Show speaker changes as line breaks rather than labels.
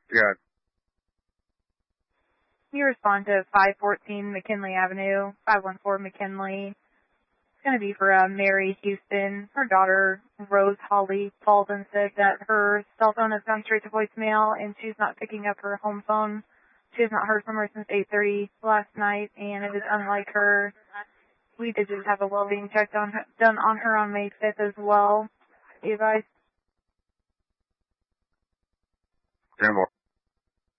Yeah.
You respond to 514 McKinley Avenue, 514 McKinley. It's going to be for Mary Houston. Her daughter, Rose Holly, called and said that her cell phone has gone straight to voicemail and she's not picking up her home phone. She has not heard from her since 8:30 last night, and it is unlike her. We did just have a well-being check done on her on May 5th as well. You guys?
10-4.